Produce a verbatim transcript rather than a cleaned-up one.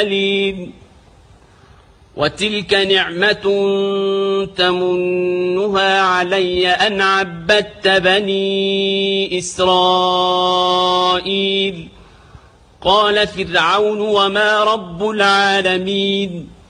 المرسلين وتلك نعمة تمنها علي أن عبدت بني إسرائيل قال فرعون وما رب العالمين